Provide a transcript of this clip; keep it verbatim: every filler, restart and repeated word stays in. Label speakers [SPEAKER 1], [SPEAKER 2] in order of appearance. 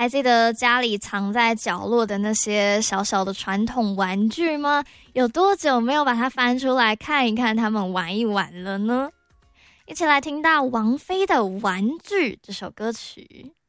[SPEAKER 1] 还记得家里藏在角落的那些小小的传统玩具吗？有多久没有把它翻出来看一看，他们玩一玩了呢？一起来听到王菲的《玩具》这首歌曲。